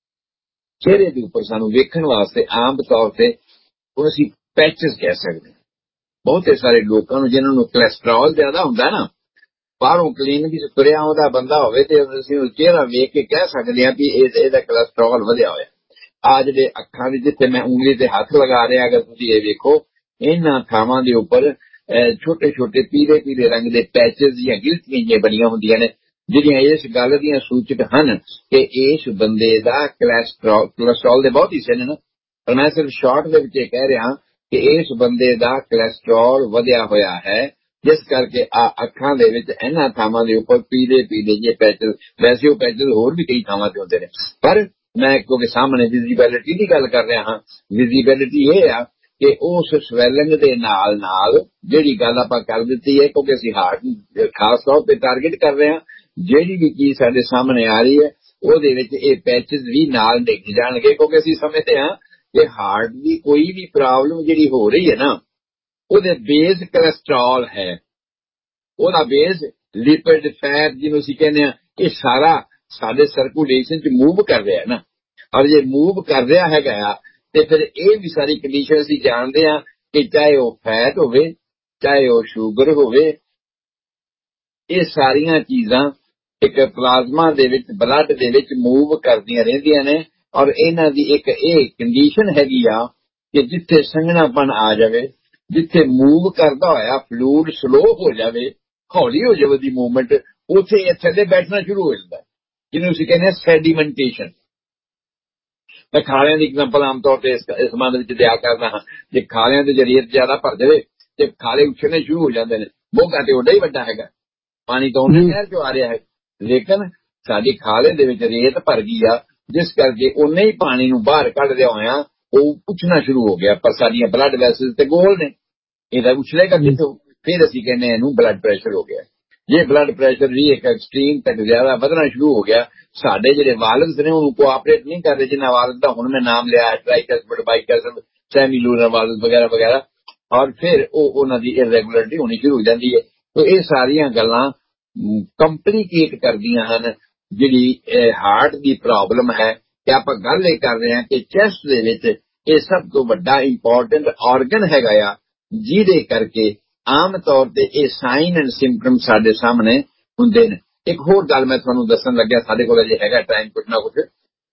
ਚਿਹਰੇ ਦੇ ਉੱਪਰ ਸਾਨੂੰ ਵੇਖਣ ਵਾਸਤੇ ਆਮ ਤੌਰ ਤੇ ਉਹ ਅਸੀਂ ਪੈਚਸ ਕਹਿ ਸਕਦੇ ਹਾਂ। ਬਹੁਤੇ ਸਾਰੇ ਲੋਕਾਂ ਨੂੰ ਜਿਹਨਾਂ ਨੂੰ ਕੋਲੈਸਟਰੋਲ ਜ਼ਿਆਦਾ ਹੁੰਦਾ ਨਾ, ਬਾਹਰੋਂ ਕਲੀਨਿਕ ਵਿੱਚ ਤੁਰਿਆ ਆਉਂਦਾ ਬੰਦਾ ਹੋਵੇ ਤੇ ਅਸੀਂ ਉਹ ਚਿਹਰਾ ਵੇਖ ਕੇ ਕਹਿ ਸਕਦੇ ਹਾਂ ਵੀ ਇਹਦਾ ਕੋਲੈਸਟਰੋਲ ਵਧਿਆ ਹੋਇਆ। ਆ ਜਿਹੜੇ ਅੱਖਾਂ ਦੇ ਜਿੱਥੇ ਮੈਂ ਉਂਗਲੀ ਤੇ ਹੱਥ ਲਗਾ ਰਿਹਾ, ਅਗਰ ਤੁਸੀਂ ਇਹ ਵੇਖੋ, ਇਹਨਾਂ ਥਾਵਾਂ ਦੇ ਉੱਪਰ ਛੋਟੇ ਛੋਟੇ ਪੀਲੇ ਪੀਲੇ ਰੰਗ ਦੇ ਪੈਚਸ ਜਾਂ ਗਿਲਟੀਆਂ ਜਿਹੀਆਂ ਬਣੀਆਂ ਹੁੰਦੀਆਂ ਨੇ, ਜਿਹੜੀਆਂ ਇਸ ਗੱਲ ਦੀਆਂ ਸੂਚਕ ਹਨ ਕਿ ਇਸ ਬੰਦੇ ਦਾ ਕੋਲੈਸਟਰੋਲ ਕੋਲੈਸਟਰੋਲ ਦੇ ਬਹੁਤ ਹਿੱਸੇ ਨੇ ਨਾ, ਪਰ ਮੈਂ ਸਿਰਫ ਸ਼ਾਰਟ ਦੇ ਵਿੱਚ ਇਹ ਕਹਿ ਰਿਹਾ ਕਿ ਇਸ ਬੰਦੇ ਦਾ ਕੋਲੈਸਟਰੋਲ ਵਧਿਆ ਹੋਇਆ ਹੈ, ਜਿਸ ਕਰਕੇ ਆ ਅੱਖਾਂ ਦੇ ਵਿੱਚ ਇਹਨਾਂ ਥਾਵਾਂ ਦੇ ਉੱਪਰ ਪੀਲੇ ਪੀਲੇ ਜਿਹੇ ਪੈਚਸ, ਵੈਸੇ ਉਹ ਪੈਚਸ ਹੋਰ ਵੀ ਕਈ ਥਾਵਾਂ ਤੇ ਹੁੰਦੇ ਨੇ, ਪਰ ਮੈਂ ਕਿਉਂਕਿ ਸਾਹਮਣੇ ਵਿਜ਼ੀਬਿਲਿਟੀ ਦੀ ਗੱਲ ਕਰ ਰਿਹਾ ਹਾਂ। ਵਿਜ਼ੀਬਿਲਿਟੀ ਇਹ ਆ ਕਿ ਉਸ ਸਵੈਲਿੰਗ ਦੇ ਨਾਲ ਨਾਲ ਜਿਹੜੀ ਗੱਲ ਆਪਾਂ ਕਰ ਦਿੱਤੀ ਹੈ, ਕਿਉਂਕਿ ਅਸੀਂ ਹਾਰਟ ਖਾਸ ਤੌਰ ਤੇ ਟਾਰਗੇਟ ਕਰ ਰਹੇ ਹਾਂ, ਜਿਹੜੀ ਵੀ ਚੀਜ਼ ਸਾਡੇ ਸਾਹਮਣੇ ਆ ਰਹੀ ਹੈ ਉਹਦੇ ਵਿੱਚ ਇਹ ਪੈਚਸ ਵੀ ਨਾਲ ਡਿੱਗ ਜਾਣਗੇ, ਕਿਉਂਕਿ ਅਸੀਂ ਸਮਝਦੇ ਹਾਂ ਕਿ ਹਾਰਟ ਦੀ ਕੋਈ ਵੀ ਪ੍ਰੋਬਲਮ ਜਿਹੜੀ ਹੋ ਰਹੀ ਹੈ ਨਾ, ਉਹਦੇ ਬੇਸ ਕੋਲੈਸਟਰੋਲ ਹੈ, ਉਹਦਾ ਬੇਸ ਲਿਪਿਡ ਫੈਟ ਜਿਹਨੂੰ ਅਸੀਂ ਕਹਿੰਦੇ ਹਾਂ, ਇਹ ਸਾਰਾ ਸਾਡੇ ਸਰਕੂਲੇਸ਼ਨ ਚ ਮੂਵ ਕਰ ਰਿਹਾ ਨਾ, ਔਰ ਜੇ ਮੂਵ ਕਰ ਰਿਹਾ ਹੈਗਾ ਆ ਤੇ ਫਿਰ ਇਹ ਵੀ ਸਾਰੀ ਕੰਡੀਸ਼ਨ ਅਸੀਂ ਜਾਣਦੇ ਹਾਂ ਕਿ ਚਾਹੇ ਉਹ ਫੈਟ ਹੋਵੇ, ਚਾਹੇ ਉਹ ਸ਼ੂਗਰ ਹੋਵੇ, ਇਹ ਸਾਰੀਆਂ ਚੀਜ਼ਾਂ ਇੱਕ ਪਲਾਜ਼ਮਾ ਦੇ ਵਿੱਚ, ਬਲੱਡ ਦੇ ਵਿੱਚ ਮੂਵ ਕਰਦੀਆਂ ਰਹਿੰਦੀਆਂ ਨੇ, ਔਰ ਇਹਨਾਂ ਦੀ ਇੱਕ ਇਹ ਕੰਡੀਸ਼ਨ ਹੈਗੀ ਆ ਕਿ ਜਿੱਥੇ ਸੰਘਣਾਪਨ ਆ ਜਾਵੇ, ਜਿੱਥੇ ਮੂਵ ਕਰਦਾ ਹੋਇਆ ਫਲੂਇਡ ਸਲੋ ਹੋ ਜਾਵੇ, ਹੌਲੀ ਹੋ ਜਾਵੇ ਦੀ ਮੂਵਮੈਂਟ, ਉੱਥੇ ਇਹ ਥੱਲੇ ਬੈਠਣਾ ਸ਼ੁਰੂ ਹੋ ਜਾਂਦਾ, ਜਿਹਨੂੰ ਅਸੀਂ ਕਹਿੰਦੇ ਹਾਂ ਸੈਡੀਮੈਂਟੇਸ਼ਨ। ਮੈਂ ਖਾਲਿਆਂ ਦੀ ਐਗਜ਼ਾਮਪਲ ਆਮ ਤੌਰ ਤੇ ਇਸ ਸੰਬੰਧ ਵਿੱਚ ਦਿਆ ਕਰਦਾ ਹਾਂ। ਜੇ ਖਾਲਿਆਂ ਦੇ ਰੇਤ ਜ਼ਿਆਦਾ ਭਰ ਜਾਵੇ ਤੇ ਖਾਲੇ ਉੱਛਣੇ ਸ਼ੁਰੂ ਹੋ ਜਾਂਦੇ ਨੇ, ਮੋਗਾ ਤੇ ਓਡਾ ਹੀ ਵੱਡਾ ਹੈਗਾ, ਪਾਣੀ ਤਾਂ ਉਹਨੇ ਨਹਿਰ ਚੋਂ ਆ ਰਿਹਾ ਹੈ, ਲੇਕਿਨ ਸਾਡੀ ਖਾਲੇ ਦੇ ਵਿੱਚ ਰੇਤ ਭਰ ਗਈ ਆ, ਜਿਸ ਕਰਕੇ ਉਹਨੇ ਹੀ ਪਾਣੀ ਨੂੰ ਬਾਹਰ ਕੱਢਦਿਆ ਹੋਇਆ ਉਹ ਉੱਛਣਾ ਸ਼ੁਰੂ ਹੋ ਗਿਆ, ਪਰ ਸਾਡੀਆਂ ਬਲੱਡ ਵੈਸਲਸ ਤੇ ਗੋਲ ਨੇ, ਇਹਦਾ ਉੱਛਲੇਗਾ ਕਿੱਥੋਂ? ਫਿਰ ਅਸੀਂ ਕਹਿੰਦੇ ਇਹਨੂੰ ਬਲੱਡ ਪ੍ਰੈਸ਼ਰ ਹੋ ਗਿਆ। ਜੇ ਬਲੱਡ ਪ੍ਰੈਸ਼ਰ ਵੀ ਇੱਕ ਐਕਸਟ੍ਰੀਮ ਤੱਕ ਜ਼ਿਆਦਾ ਵਧਣਾ ਸ਼ੁਰੂ ਹੋ ਗਿਆ, ਸਾਡੇ ਜਿਹੜੇ ਵਾਲਵਸ ਨੇ ਉਹਨੂੰ ਕੋਆਪਰੇਟ ਨਹੀਂ ਕਰਦੇ, ਜਿਨ੍ਹਾਂ ਵਾਲਵ ਦਾ ਹੁਣ ਮੈਂ ਨਾਮ ਲਿਆ, ਟ੍ਰਾਈਕੈਸਪਿਡ, ਬਾਈਕੈਸਪਿਡ, ਸੈਮੀਲੂਨਰ ਵਾਲਵ ਵਗੈਰਾ ਵਗੈਰਾ, ਔਰ ਫਿਰ ਉਹ ਉਹਨਾਂ ਦੀ ਇਰੈਗੂਲਰਿਟੀ ਹੋਣੀ ਸ਼ੁਰੂ ਹੋ ਜਾਂਦੀ ਹੈ। तो ये सारिया गल्लां कंप्लीकेट करदियां हन जिहड़ी हार्ट की प्रॉब्लम है। कि आप गल ये कर रहे हैं कि चेस्ट दे विच ये सब तो वड्डा इंपॉर्टेंट ऑर्गन हैगा आ, जिहदे करके आम तौर ते ये साइन एंड सिम्पटम साडे सामने हुंदे ने। एक होर गल मैं तुहानूं दस्सण लग्या, साडे कोल अजे हैगा टाइम कुछ ना कुछ।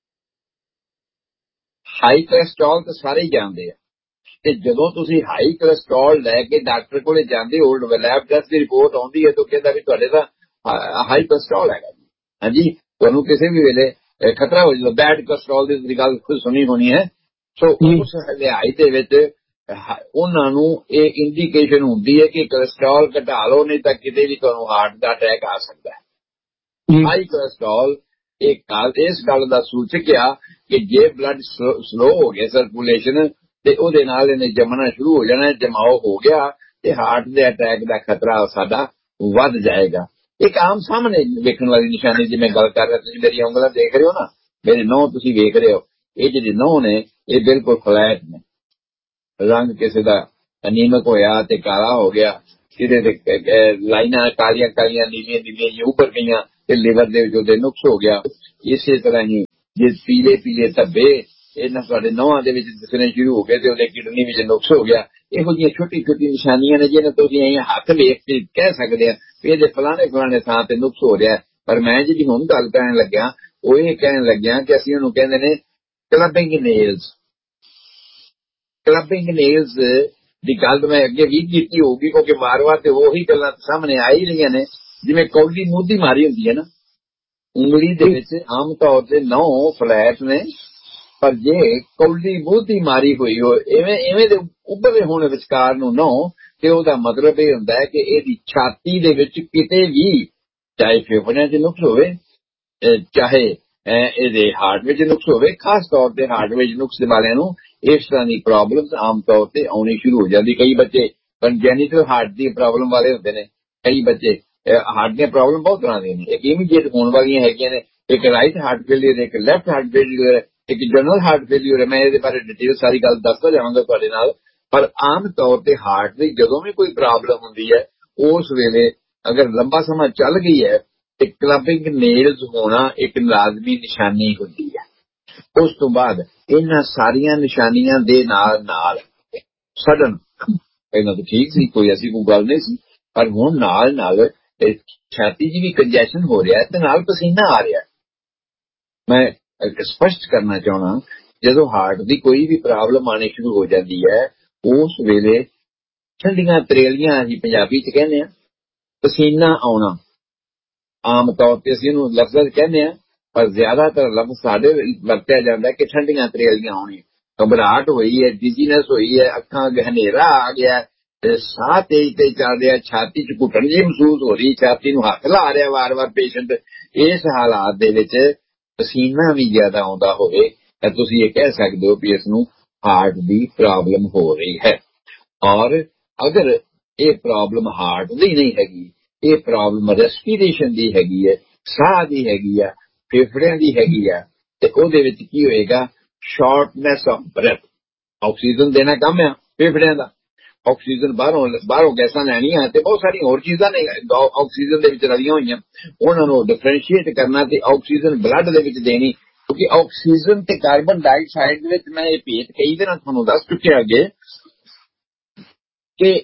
हाई कोलेस्ट्रॉल तो सारे ही जानते हैं कि जदों तुसीं हाई कोलेस्ट्रॉल लैके डॉक्टर कोले जांदे हो, लैब टेस्ट की रिपोर्ट आउंदी है तो कहंदा भी तुहाडे दा हाई कोलेस्ट्रॉल हैगा जी। हाँ जी, तुहानूं किसी भी वेले खतरा हो जाए, बैड कोलेस्ट्रॉल की गल खुद सुनी होनी है। सो उस लिहाज दे विच उन्हां नूं इह इंडिकेशन हुंदी है कि कोलेस्ट्रॉल घटा लो, नहीं तां किते भी तुहानूं हार्ट दा अटैक आ सकदा है। हाई कोलेस्ट्रॉल एक गल इस गल दा सूचक आ कि जे ब्लड स्लो हो गया सर्कुलेशन ते ओहदे नाल इहने जमना शुरू हो जाना, जमाओ हो गया ते हार्ट दे अटैक दा खतरा साडा वध जाएगा। एक आम सामने वेखण वाली निशानी जिवें गल कर रहे, तुसीं मेरी उंगलां देख रहे हो ना, मेरे नौं तुसीं वेख रहे हो, ये जिहड़े नौं ने ये बिल्कुल फ्लैट ने, रंग किसी दा अनीमिक होया ते काला हो गया, सिरे ते लाइनां कालियां कालियां नीलियां नीलियां उभर गईयां, ਤੇ ਲਿਵਰ ਦੇ ਵਿੱਚ ਉਹਦੇ ਨੁਕਸ ਹੋ ਗਿਆ। ਇਸੇ ਤਰ੍ਹਾਂ ਹੀ ਜੇ ਪੀਲੇ ਪੀਲੇ ਧੱਬੇ ਇਹਨਾਂ ਤੁਹਾਡੇ ਨਹੁੰਆਂ ਦੇ ਵਿੱਚ ਦਿਸਣੇ ਸ਼ੁਰੂ ਹੋ ਗਏ ਤੇ ਉਹਦੇ ਕਿਡਨੀ ਵਿੱਚ ਨੁਕਸ ਹੋ ਗਿਆ। ਇਹੋ ਜਿਹੀਆਂ ਛੋਟੀ ਛੋਟੀ ਨਿਸ਼ਾਨੀਆਂ ਨੇ ਜਿਹਨਾਂ ਤੁਸੀਂ ਅਸੀਂ ਹੱਥ ਵੇਖ ਕੇ ਕਹਿ ਸਕਦੇ ਆ ਵੀ ਇਹਦੇ ਫਲਾਣੇ ਫਲਾਣੇ ਥਾਂ ਤੇ ਨੁਕਸ ਹੋ ਰਿਹਾ। ਪਰ ਮੈਂ ਜਿਹੜੀ ਹੁਣ ਗੱਲ ਕਰਨ ਲੱਗਿਆ ਉਹ ਇਹ ਕਹਿਣ ਲੱਗਿਆ ਕਿ ਅਸੀਂ ਉਹਨੂੰ ਕਹਿੰਦੇ ਨੇ ਕਲੱਬਿੰਗ ਨੇਲਸ। ਕਲੱਬਿੰਗ ਨੇਲਸ ਦੀ ਗੱਲ ਮੈਂ ਅੱਗੇ ਵੀ ਕੀਤੀ ਹੋਊਗੀ ਕਿਉਂਕਿ ਵਾਰ ਵਾਰ ਤੇ ਉਹੀ ਗੱਲਾਂ ਸਾਹਮਣੇ ਆ ਹੀ ਰਹੀਆਂ ਨੇ। ਜਿਵੇਂ ਕੌਲੀ ਮੂੰਹ ਦੀ ਮਾਰੀ ਹੁੰਦੀ ਹੈ ਨਾ, ਉਂਗਲੀ ਦੇ ਵਿੱਚ ਆਮ ਤੌਰ ਤੇ ਨੌ ਫਲੈਟ ਨੇ, ਪਰ ਜੇ ਕੌਲੀ ਮੂੰਹ ਦੀ ਮਾਰੀ ਹੋਈ ਹੋ ਇਵੇਂ ਇਵੇਂ ਦੇ ਉੱਭਰੇ ਹੋਣ ਵਿਚਕਾਰ ਨੂੰ ਨੌ, ਤੇ ਉਹਦਾ ਮਤਲਬ ਇਹ ਹੁੰਦਾ ਹੈ ਕਿ ਇਹਦੀ ਛਾਤੀ ਦੇ ਵਿੱਚ ਕਿਤੇ ਵੀ ਚਾਹੇ ਫੇਫੜਿਆਂ 'ਚ ਨੁਕਸ ਹੋਵੇ, ਚਾਹੇ ਇਹਦੇ ਹਾਰਟ ਵਿੱਚ ਨੁਕਸ ਹੋਵੇ, ਖਾਸ ਤੌਰ ਤੇ ਹਾਰਟ ਵਿੱਚ ਨੁਕਸ ਵਾਲਿਆਂ ਨੂੰ ਇਸ ਤਰ੍ਹਾਂ ਦੀ ਪ੍ਰੋਬਲਮ ਆਮ ਤੌਰ ਤੇ ਆਉਣੀ ਸ਼ੁਰੂ ਹੋ ਜਾਂਦੀ। ਕਈ ਬੱਚੇ ਕੰਜੈਨੀਟਲ ਹਾਰਟ ਦੀ ਪ੍ਰੋਬਲਮ ਵਾਲੇ ਹੁੰਦੇ ਨੇ, ਕਈ ਬੱਚੇ ਹਾਰਟ ਦੀਆਂ ਪ੍ਰੋਬਲਮ ਬਹੁਤ ਤਰ੍ਹਾਂ ਦੀਆਂ ਨੇ। ਇੱਕ ਇਮੀਡੀਏਟ ਹੋਣ ਵਾਲੀਆਂ ਹੈਗੀਆਂ ਨੇ, ਇੱਕ ਰਾਈਟ ਹਾਰਟ ਫੇਲੀਅਰ, ਇੱਕ ਲੈਫਟ ਹਾਰਟ ਫੇਲੀਅਰ, ਇੱਕ ਜਨਰਲ ਹਾਰਟ ਫੇਲੀਅਰ ਹੈ। ਮੈਂ ਇਹਦੇ ਬਾਰੇ ਡਿਟੇਲ ਸਾਰੀ ਗੱਲ ਦੱਸਦਾ ਜਾਵਾਂਗਾ ਤੁਹਾਡੇ ਨਾਲ। ਪਰ ਆਮ ਤੌਰ ਤੇ ਹਾਰਟ ਦੀ ਜਦੋਂ ਵੀ ਕੋਈ ਪ੍ਰੋਬਲਮ ਹੁੰਦੀ ਹੈ ਉਸ ਵੇਲੇ ਅਗਰ ਲੰਬਾ ਸਮਾਂ ਚੱਲ ਗਈ ਹੈ ਤੇ ਕਲੱਬਿੰਗ ਨੇਲਸ ਹੋਣਾ ਇੱਕ ਲਾਜ਼ਮੀ ਨਿਸ਼ਾਨੀ ਹੁੰਦੀ ਹੈ। ਉਸ ਤੋਂ ਬਾਅਦ ਇਹਨਾਂ ਸਾਰੀਆਂ ਨਿਸ਼ਾਨੀਆਂ ਦੇ ਨਾਲ ਨਾਲ ਸਡਨ, ਇਹਨਾਂ ਤਾਂ ਠੀਕ ਸੀ, ਕੋਈ ਐਸੀ ਕੋਈ ਗੱਲ ਨਹੀਂ ਸੀ, ਪਰ ਹੁਣ ਨਾਲ ਨਾਲ ਛਾਤੀ 'ਚ ਵੀ ਕੰਜੈਸ਼ਨ ਹੋ ਰਿਹਾ ਤੇ ਨਾਲ ਪਸੀਨਾ ਆ ਰਿਹਾ। ਮੈਂ ਸਪਸ਼ਟ ਕਰਨਾ ਚਾਹੁੰਦਾ, ਜਦੋਂ ਹਾਰਟ ਦੀ ਕੋਈ ਵੀ ਪ੍ਰੋਬਲਮ ਆਉਣੀ ਸ਼ੁਰੂ ਹੋ ਜਾਂਦੀ ਹੈ ਉਸ ਵੇਲੇ ਠੰਡੀਆਂ ਤਰੇਲੀਆਂ ਅਸੀਂ ਪੰਜਾਬੀ 'ਚ ਕਹਿੰਦੇ ਹਾਂ, ਪਸੀਨਾ ਆਉਣਾ। ਆਮ ਤੌਰ ਤੇ ਅਸੀਂ ਉਹਨੂੰ ਲਫ਼ਜ਼ ਕਹਿੰਦੇ ਹਾਂ, ਪਰ ਜ਼ਿਆਦਾਤਰ ਲਫ਼ਜ਼ ਸਾਡੇ ਵਰਤਿਆ ਜਾਂਦਾ ਕਿ ਠੰਡੀਆਂ ਤਰੇਲੀਆਂ ਆਉਣੀਆਂ। ਘਬਰਾਹਟ ਹੋਈ ਹੈ, ਡਿਜ਼ੀਨੈਸ ਹੋਈ ਹੈ, ਅੱਖਾਂ ਅੱਗੇ ਹਨੇਰਾ ਆ ਗਿਆ, ਸਾਹ ਤੇਜ਼ ਤੇਜ਼ ਚੱਲ ਰਿਹਾ, ਛਾਤੀ 'ਚ ਘੁੱਟਣ ਜਿਹੀ ਮਹਿਸੂਸ ਹੋ ਰਹੀ, ਛਾਤੀ ਨੂੰ ਹੱਥ ਲਾ ਰਿਹਾ ਵਾਰ ਵਾਰ ਪੇਸ਼ੈਂਟ। ਇਸ ਹਾਲਾਤ ਦੇ ਵਿੱਚ ਪਸੀਨਾ ਵੀ ਜ਼ਿਆਦਾ ਆਉਂਦਾ ਹੋਵੇ ਤਾਂ ਤੁਸੀਂ ਇਹ ਕਹਿ ਸਕਦੇ ਹੋ ਵੀ ਇਸ ਨੂੰ ਹਾਰਟ ਦੀ ਪ੍ਰੋਬਲਮ ਹੋ ਰਹੀ ਹੈ। ਔਰ ਅਗਰ ਇਹ ਪ੍ਰੋਬਲਮ ਹਾਰਟ ਦੀ ਨਹੀਂ ਹੈਗੀ, ਇਹ ਪ੍ਰੋਬਲਮ ਰੈਸਪੀਰੇਸ਼ਨ ਦੀ ਹੈਗੀ ਹੈ, ਸਾਹ ਦੀ ਹੈਗੀ ਆ, ਫੇਫੜਿਆਂ ਦੀ ਹੈਗੀ ਆ, ਤੇ ਉਹਦੇ ਵਿੱਚ ਕੀ ਹੋਏਗਾ? ਸ਼ਾਰਟਨੈਸ ਆਫ ਬ੍ਰੈਥ। ਆਕਸੀਜਨ ਦੇਣਾ ਕੰਮ ਆ ਫੇਫੜਿਆਂ ਦਾ, ਆਕਸੀਜਨ ਬਾਹਰੋਂ ਬਾਹਰੋਂ ਗੈਸਾਂ ਲੈਣੀਆਂ ਤੇ ਬਹੁਤ ਸਾਰੀਆਂ ਹੋਰ ਚੀਜ਼ਾਂ ਨੇ ਆਕਸੀਜਨ ਦੇ ਵਿੱਚ ਰਲੀਆਂ ਹੋਈਆਂ, ਉਹਨਾਂ ਨੂੰ ਡਿਫਰੈਂਸ਼ੀਏਟ ਕਰਨਾ ਤੇ ਆਕਸੀਜਨ ਬਲੱਡ ਦੇ ਵਿੱਚ ਦੇਣੀ। ਕਿਉਂਕਿ ਆਕਸੀਜਨ ਤੇ ਕਾਰਬਨ ਡਾਈਆਕਸਾਈਡ ਦੇ ਵਿੱਚ ਮੈਂ ਇਹ ਭੇਤ ਕਈ ਦਿਨਾਂ ਤੁਹਾਨੂੰ ਦੱਸ ਚੁੱਕਿਆ ਅੱਗੇ ਕਿ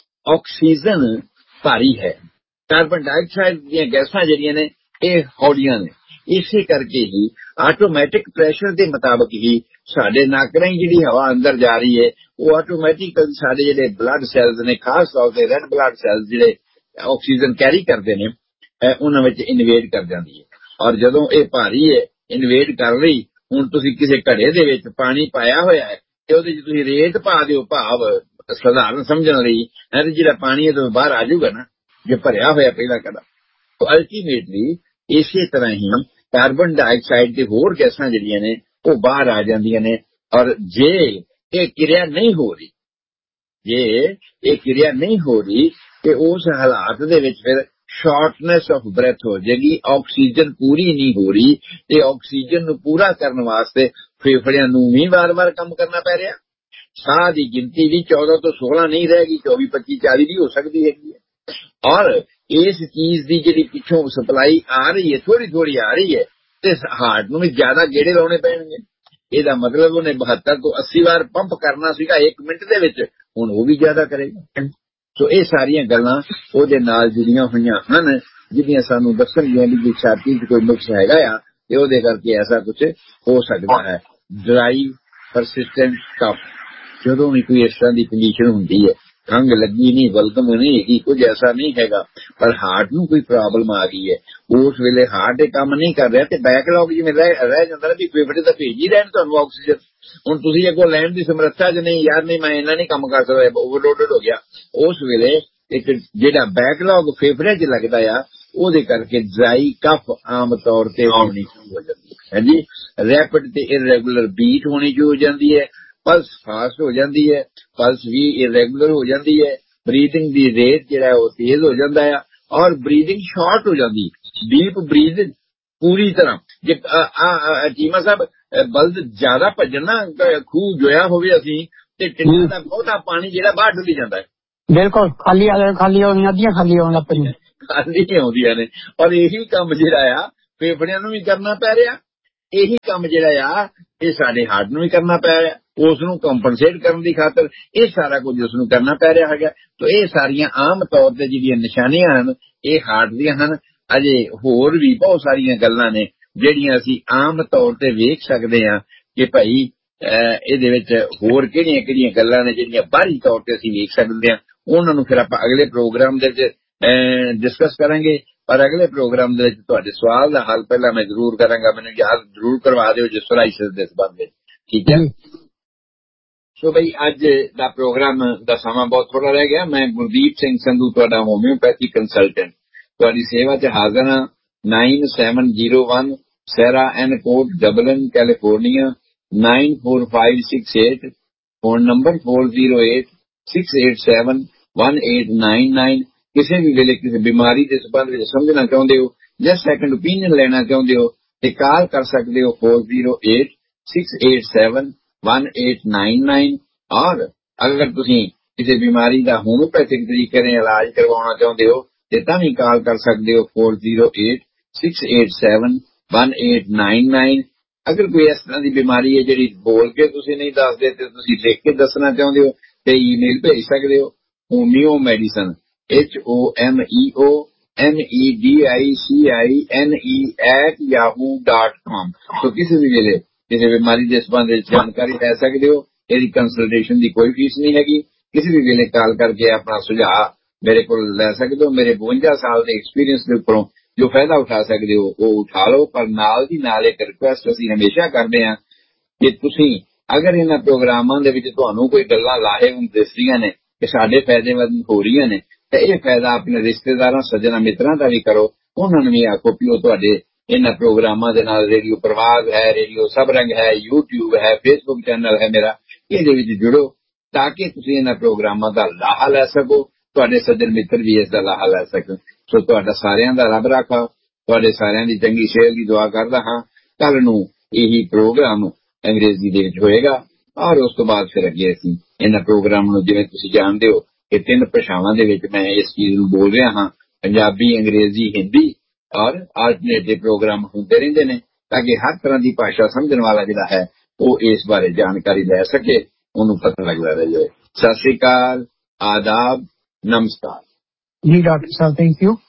ਆਕਸੀਜਨ ਭਾਰੀ ਹੈ, ਕਾਰਬਨ ਡਾਈਆਕਸਾਈਡ ਦੀਆਂ ਗੈਸਾਂ ਜਿਹੜੀਆਂ ਨੇ ਇਹ ਹੌਲੀਆਂ ਨੇ। ਇਸੇ ਕਰਕੇ ਹੀ ਆਟੋਮੈਟਿਕ ਪ੍ਰੈਸ਼ਰ ਦੇ ਮੁਤਾਬਕ ਹੀ ਸਾਡੇ ਨੱਕ ਰਾਹੀਂ ਜਿਹੜੀ ਹਵਾ ਅੰਦਰ ਜਾ ਰਹੀ ਹੈ ਉਹ ਆਟੋਮੈਟਿਕਲੀ ਸਾਡੇ ਜਿਹੜੇ ਬਲੱਡ ਸੈਲਸ ਨੇ, ਖਾਸ ਤੌਰ ਤੇ ਰੈੱਡ ਬਲੱਡ ਸੈਲਸ ਜਿਹੜੇ ਆਕਸੀਜਨ ਕੈਰੀ ਕਰਦੇ ਨੇ, ਉਹਨਾਂ ਵਿੱਚ ਇਨਵੇਡ ਕਰ ਜਾਂਦੀ ਹੈ। ਔਰ ਜਦੋਂ ਇਹ ਭਾਰੀ ਹੈ, ਇਨਵੇਡ ਕਰ ਲਈ, ਹੁਣ ਤੁਸੀਂ ਕਿਸੇ ਘੜੇ ਦੇ ਵਿੱਚ ਪਾਣੀ ਪਾਇਆ ਹੋਇਆ ਹੈ ਤੇ ਉਹਦੇ 'ਚ ਤੁਸੀਂ ਰੇਤ ਪਾ ਦਿਓ, ਭਾਵ ਸਧਾਰਨ ਸਮਝਣ ਲਈ, ਤੇ ਜਿਹੜਾ ਪਾਣੀ ਹੈ ਤਾਂ ਬਾਹਰ ਆ ਜਾਊਗਾ ਨਾ, ਜੇ ਭਰਿਆ ਹੋਇਆ ਪਹਿਲਾਂ ਘੜਾ। ਤਾਂ ਅਲਟੀਮੇਟਲੀ ਇਸੇ ਤਰ੍ਹਾਂ ਹੀ ਕਾਰਬਨ ਡਾਈਆਕਸਾਈਡ ਤੇ ਹੋਰ ਗੈਸਾਂ ਜਿਹੜੀਆਂ ਨੇ ਉਹ ਬਾਹਰ ਆ ਜਾਂਦੀਆਂ ਨੇ। ਔਰ ਜੇ ਇਹ ਕਿਰਿਆ ਨਹੀਂ ਹੋ ਰਹੀ, ਜੇ ਇਹ ਕਿਰਿਆ ਨਹੀਂ ਹੋ ਰਹੀ ਤੇ ਉਸ ਹਾਲਾਤ ਦੇ ਵਿੱਚ ਫਿਰ ਸ਼ਾਰਟਨੈਸ ਆਫ ਬ੍ਰੈਥ ਹੋ ਜਾਏਗੀ। ਆਕਸੀਜਨ ਪੂਰੀ ਨਹੀਂ ਹੋ ਰਹੀ ਤੇ ਆਕਸੀਜਨ ਨੂੰ ਪੂਰਾ ਕਰਨ ਵਾਸਤੇ ਫੇਫੜਿਆਂ ਨੂੰ ਵੀ ਵਾਰ-ਵਾਰ ਕੰਮ ਕਰਨਾ ਪੈ ਰਿਹਾ। ਸਾਹ ਦੀ ਗਿਣਤੀ ਵੀ ਚੌਦਾਂ ਤੋਂ ਸੋਲਾਂ ਨਹੀਂ ਰਹੇਗੀ, ਚੌਵੀ ਪੱਚੀ ਚਾਲੀ ਵੀ ਹੋ ਸਕਦੀ ਹੈਗੀ ਹੈ। ਔਰ ਇਸ ਚੀਜ਼ ਦੀ ਜਿਹੜੀ ਪਿੱਛੋਂ ਸਪਲਾਈ ਆ ਰਹੀ ਹੈ, ਥੋੜੀ ਥੋੜੀ ਆ ਰਹੀ ਹੈ, ਤੇ ਹਾਰਟ ਨੂੰ ਵੀ ਜ਼ਿਆਦਾ ਗੇੜੇ ਲਾਉਣੇ ਪੈਣਗੇ। ਇਹਦਾ ਮਤਲਬ ਉਹਨੇ ਬਹੱਤਰ ਤੋਂ ਅੱਸੀ ਵਾਰ ਪੰਪ ਕਰਨਾ ਸੀਗਾ ਇੱਕ ਮਿੰਟ ਦੇ ਵਿੱਚ, ਹੁਣ ਉਹ ਵੀ ਜ਼ਿਆਦਾ ਕਰੇਗਾ। ਸੋ ਇਹ ਸਾਰੀਆਂ ਗੱਲਾਂ ਉਹਦੇ ਨਾਲ ਜੁੜੀਆਂ ਹੋਈਆਂ ਹਨ, ਜਿਹੜੀਆਂ ਸਾਨੂੰ ਦੱਸਣਗੀਆਂ ਵੀ ਜੇ ਛਾਤੀ 'ਚ ਕੋਈ ਨੁਕਸ ਹੈਗਾ ਆ ਤੇ ਉਹਦੇ ਕਰਕੇ ਐਸਾ ਕੁਝ ਹੋ ਸਕਦਾ ਹੈ। ਡਰਾਈ ਪਰਸਿਸਟੈਂਟ ਕਫ, ਜਦੋਂ ਵੀ ਕੋਈ ਇਸ ਤਰ੍ਹਾਂ ਦੀ ਕੰਡੀਸ਼ਨ ਹੁੰਦੀ ਹੈ, ਖੰਘ ਲੱਗੀ ਨਹੀਂ, ਬਲਗਮ ਨਹੀਂ ਹੈਗੀ, ਕੁਝ ਐਸਾ ਨਹੀਂ ਹੈਗਾ, ਪਰ ਹਾਰਟ ਨੂੰ ਕੋਈ ਪ੍ਰੋਬਲਮ ਆ ਗਈ ਹੈ, ਉਸ ਵੇਲੇ ਹਾਰਟ ਇਹ ਕੰਮ ਨਹੀਂ ਕਰ ਰਿਹਾ ਤੇ ਬੈਕਲੌਗ ਜਿਵੇਂ ਰਹਿ ਜਾਂਦਾ ਵੀ ਫੇਫੜੇ ਤਾਂ ਭੇਜ ਹੀ ਰਹਿਣ ਤੁਹਾਨੂੰ ਆਕਸੀਜਨ। ਹੁਣ ਤੁਸੀਂ ਅੱਗੋਂ ਲੈਣ ਦੀ ਸਮਰੱਥਾ 'ਚ ਨਹੀਂ, ਯਾਰ ਨਹੀਂ ਮੈਂ ਇਹਨਾਂ ਨਹੀਂ ਕੰਮ ਕਰ ਸਕਦਾ, ਓਵਰਲੋਡਡ ਹੋ ਗਿਆ। ਉਸ ਵੇਲੇ ਇੱਕ ਜਿਹੜਾ ਬੈਕਲੌਗ ਫੇਫੜਿਆਂ 'ਚ ਲੱਗਦਾ ਆ, ਉਹਦੇ ਕਰਕੇ ਡਰਾਈ ਕਫ ਆਮ ਤੌਰ ਤੇ ਆਉਣੀ ਸ਼ੁਰੂ ਹੋ ਜਾਂਦੀ ਹੈ ਜੀ। ਰੈਪਿਡ ਤੇ ਇਰੈਗੂਲਰ ਬੀਟ ਹੋਣੀ ਸ਼ੁਰੂ ਹੋ ਜਾਂਦੀ ਹੈ, ਪਲਸ ਫਾਸਟ ਹੋ ਜਾਂਦੀ ਹੈ, ਪਲਸ ਵੀ ਇਰੈਗੂਲਰ ਹੋ ਜਾਂਦੀ ਹੈ, ਬਰੀਥਿੰਗ ਦੀ ਰੇਟ ਜਿਹੜਾ ਉਹ ਤੇਜ਼ ਹੋ ਜਾਂਦਾ ਆ, ਔਰ ਬਰੀਥਿੰਗ ਸ਼ਾਰਟ ਹੋ ਜਾਂਦੀ, ਡੀਪ ਬਰੀਥ ਪੂਰੀ ਤਰ੍ਹਾਂ। ਜੇ ਚੀਮਾ ਸਾਹਿਬ ਬਲਦ ਜ਼ਿਆਦਾ ਭੱਜਣਾ, ਖੂਹ ਜੋਇਆ ਹੋਵੇ ਅਸੀਂ ਤੇ ਟਿੰਡਾਂ ਦਾ ਬਹੁਤਾ ਪਾਣੀ ਜਿਹੜਾ ਬਾਹਰ ਡੁੱਲੀ ਜਾਂਦਾ ਹੈ। ਬਿਲਕੁਲ ਖਾਲੀ ਖਾਲੀ ਹੋਣੀ, ਅੱਧੀਆਂ ਖਾਲੀ ਹੋਣ ਲੱਗ ਪਈਆਂ। ਖਾਲੀ ਆਉਂਦੀਆਂ ਨੇ। ਔਰ ਇਹੀ ਕੰਮ ਜਿਹੜਾ ਆ ਫੇਫੜਿਆਂ ਨੂੰ ਵੀ ਕਰਨਾ ਪੈ ਰਿਹਾ, ਇਹੀ ਕੰਮ ਜਿਹੜਾ ਆ ਇਹ ਸਾਡੇ ਹਾਰਟ ਨੂੰ ਵੀ ਕਰਨਾ ਪੈ ਰਿਹਾ, ਉਸ ਨੂੰ ਕੰਪਨਸੇਟ ਕਰਨ ਦੀ ਖਾਤਰ ਇਹ ਸਾਰਾ ਕੁਝ ਉਸ ਨੂੰ ਕਰਨਾ ਪੈ ਰਿਹਾ ਹੈਗਾ। ਤਾਂ ਇਹ ਸਾਰੀਆਂ ਆਮ ਤੌਰ ਤੇ ਜਿਹੜੀਆਂ ਨਿਸ਼ਾਨੀਆਂ ਹਨ ਇਹ ਹਾਰਟ ਦੀਆਂ ਹਨ। ਅਜੇ ਹੋਰ ਵੀ ਬਹੁਤ ਸਾਰੀਆਂ ਗੱਲਾਂ ਨੇ ਜਿਹੜੀਆਂ ਅਸੀਂ ਆਮ ਤੌਰ ਤੇ ਵੇਖ ਸਕਦੇ ਹਾਂ ਕਿ ਭਾਈ ਇਹਦੇ ਵਿੱਚ ਹੋਰ ਕਿਹੜੀਆਂ ਕਿਹੜੀਆਂ ਗੱਲਾਂ ਨੇ ਜਿਹੜੀਆਂ ਬਾਹਰੀ ਤੌਰ ਤੇ ਅਸੀਂ ਵੇਖ ਸਕਦੇ ਹਾਂ। ਉਹਨਾਂ ਨੂੰ ਫਿਰ ਆਪਾਂ ਅਗਲੇ ਪ੍ਰੋਗਰਾਮ ਦੇ ਵਿੱਚ ਡਿਸਕਸ ਕਰਾਂਗੇ। ਪਰ ਅਗਲੇ ਪ੍ਰੋਗਰਾਮ ਦੇ ਵਿੱਚ ਤੁਹਾਡੇ ਸਵਾਲ ਦਾ ਹੱਲ ਪਹਿਲਾਂ ਮੈਂ ਜ਼ਰੂਰ ਕਰਾਂਗਾ, ਮੈਨੂੰ ਯਾਦ ਜ਼ਰੂਰ ਕਰਵਾ ਦਿਓ ਜਿਸ ਸੋਰਾਇਸਿਸ ਦੇ ਸੰਬੰਧ ਵਿੱਚ, ਠੀਕ ਹੈ। ਸੋ ਬਈ ਅੱਜ ਦਾ ਪ੍ਰੋਗਰਾਮ ਦਾ ਸਮਾਂ ਬਹੁਤ ਥੋੜਾ ਰਹਿ ਗਿਆ। ਮੈਂ ਗੁਰਦੀਪ ਸਿੰਘ ਸੰਧੂ ਤੁਹਾਡਾ ਹੋਮਿਓਪੈਥੀ ਕੰਸਲਟੈਂਟ ਤੁਹਾਡੀ ਸੇਵਾ 'ਚ ਹਾਜ਼ਰ ਹਾਂ। ਨਾਈਨ ਸੈਵਨ ਜ਼ੀਰੋ ਵਨ ਸੈਰਾ ਐਨ ਕੋਟ ਡਬਲਨ California nine four five six eight, phone number four zero eight six eight seven one eight nine nine. ਕਿਸੇ ਵੀ ਵੇਲੇ ਕਿਸੇ ਬਿਮਾਰੀ ਦੇ ਸੰਬੰਧ ਵਿੱਚ ਸਮਝਣਾ ਚਾਹੁੰਦੇ ਹੋ ਜਾਂ ਸੈਕੰਡ ਓਪੀਨੀਅਨ ਲੈਣਾ ਚਾਹੁੰਦੇ ਹੋ ਤੇ ਕਾਲ ਕਰ ਸਕਦੇ ਹੋ four zero eight six eight seven one eight nine nine. ਔਰ ਅਗਰ ਤੁਸੀਂ ਕਿਸੇ ਬਿਮਾਰੀ ਦਾ ਹੋਮਿਓਪੈਥਿਕ ਤਰੀਕੇ ਨਾਲ ਇਲਾਜ ਕਰਵਾਉਣਾ ਚਾਹੁੰਦੇ ਹੋ ਤੇ ਤਾਂ ਵੀ ਕਾਲ ਕਰ ਸਕਦੇ ਹੋ four zero eight six eight seven one eight nine nine. ਅਗਰ ਕੋਈ ਇਸ ਤਰ੍ਹਾਂ ਦੀ ਬਿਮਾਰੀ ਹੈ ਜਿਹੜੀ ਬੋਲ ਕੇ ਤੁਸੀਂ ਨਹੀਂ ਦੱਸਦੇ ਤੇ ਤੁਸੀਂ ਲਿਖ ਕੇ ਦੱਸਣਾ ਚਾਹੁੰਦੇ ਹੋ ਤੇ ਈਮੇਲ ਭੇਜ ਸਕਦੇ ਹੋ ਹੋਮਿਓ medicine H O M E O M E D I C I N E at yahoo dot com। ਸੋ ਕਿਸੇ ਵੀ ਵੇਲੇ ਕਿਸੇ ਬਿਮਾਰੀ ਦੇ ਸੰਬੰਧ ਵਿੱਚ ਜਾਣਕਾਰੀ ਲੈ ਸਕਦੇ ਹੋ। ਇਹਦੀ ਕੰਸਲਟੇਸ਼ਨ ਦੀ ਕੋਈ ਫੀਸ ਨਹੀਂ ਹੈਗੀ। ਕਿਸੇ ਵੀ ਵੇਲੇ ਕਾਲ ਕਰਕੇ ਆਪਣਾ ਸੁਝਾਅ ਮੇਰੇ ਕੋਲ ਲੈ ਸਕਦੇ ਹੋ। ਮੇਰੇ ਬਵੰਜਾ ਸਾਲ ਦੇ ਐਕਸਪੀਰੀਅੰਸ ਦੇ ਉੱਪਰੋਂ ਜੋ ਫਾਇਦਾ ਉਠਾ ਸਕਦੇ ਹੋ ਉਹ ਉਠਾ ਲਓ। ਪਰ ਨਾਲ ਦੀ ਨਾਲ ਇੱਕ ਰਿਕੁਐਸਟ ਅਸੀਂ ਹਮੇਸ਼ਾ ਕਰਦੇ ਹਾਂ ਕਿ ਤੁਸੀਂ ਅਗਰ ਇਹਨਾਂ ਪ੍ਰੋਗਰਾਮਾਂ ਦੇ ਵਿੱਚ ਤੁਹਾਨੂੰ ਕੋਈ ਗੱਲਾਂ ਲਾਹੇਵੰਦ ਦਿਸਦੀਆਂ ਨੇ ਕਿ ਸਾਡੇ ਫਾਇਦੇਮੰਦ ਹੋ ਰਹੀਆਂ ਨੇ ਤੇ ਇਹ ਫਾਇਦਾ ਆਪਣੇ ਰਿਸ਼ਤੇਦਾਰਾਂ ਸੱਜਣਾ ਮਿੱਤਰਾਂ ਦਾ ਵੀ ਕਰੋ। ਉਹਨਾਂ ਨੂੰ ਵੀ ਆਖੋ ਕਿ ਉਹ ਤੁਹਾਡੇ ਇਹਨਾਂ ਪ੍ਰੋਗਰਾਮਾਂ ਦੇ ਨਾਲ ਰੇਡੀਓ ਪ੍ਰਵਾਗ ਹੈ, ਰੇਡੀਓ ਸਭ ਰੰਗ ਹੈ, ਯੂਟਿਊਬ ਹੈ, ਫੇਸਬੁੱਕ ਚੈਨਲ ਹੈ ਮੇਰਾ, ਇਹਦੇ ਵਿੱਚ ਜੁੜੋ ਤਾਂ ਕਿ ਤੁਸੀਂ ਇਹਨਾਂ ਪ੍ਰੋਗਰਾਮਾਂ ਦਾ ਲਾਹਾ ਲੈ ਸਕੋ, ਤੁਹਾਡੇ ਸੱਜਣ ਮਿੱਤਰ ਵੀ ਇਸ ਦਾ ਲਾਹਾ ਲੈ ਸਕਣ। ਸੋ ਤੁਹਾਡਾ ਸਾਰਿਆਂ ਦਾ ਰੱਬ ਰਾਖਾ, ਤੁਹਾਡੇ ਸਾਰਿਆਂ ਦੀ ਚੰਗੀ ਸਿਹਤ ਦੀ ਦੁਆ ਕਰਦਾ ਹਾਂ। ਕੱਲ ਨੂੰ ਇਹੀ ਪ੍ਰੋਗਰਾਮ ਅੰਗਰੇਜ਼ੀ ਦੇ ਵਿੱਚ ਹੋਏਗਾ ਔਰ ਉਸ ਤੋਂ ਬਾਅਦ ਫਿਰ ਅੱਗੇ ਅਸੀਂ ਇਹਨਾਂ ਪ੍ਰੋਗਰਾਮ ਨੂੰ ਜਿਵੇਂ ਤੁਸੀਂ ਜਾਣਦੇ ਹੋ ਕਿ ਤਿੰਨ ਭਾਸ਼ਾਵਾਂ ਦੇ ਵਿੱਚ ਮੈਂ ਇਸ ਚੀਜ਼ ਨੂੰ ਬੋਲ ਰਿਹਾ ਹਾਂ, ਪੰਜਾਬੀ, ਅੰਗਰੇਜ਼ੀ, ਹਿੰਦੀ ਔਰ ਆਲਟਰਨੇਟਿਵ ਪ੍ਰੋਗਰਾਮ ਹੁੰਦੇ ਰਹਿੰਦੇ ਨੇ ਤਾਂ ਕਿ ਹਰ ਤਰ੍ਹਾਂ ਦੀ ਭਾਸ਼ਾ ਸਮਝਣ ਵਾਲਾ ਜਿਹੜਾ ਹੈ ਉਹ ਇਸ ਬਾਰੇ ਜਾਣਕਾਰੀ ਲੈ ਸਕੇ, ਉਹਨੂੰ ਪਤਾ ਲੱਗਦਾ ਰਹੇ। ਸਤਿ ਸ੍ਰੀ ਅਕਾਲ, ਆਦਾਬ, ਨਮਸਕਾਰ। ਜੀ ਡਾਕਟਰ ਸਾਹਿਬ, ਥੈਂਕ ਯੂ।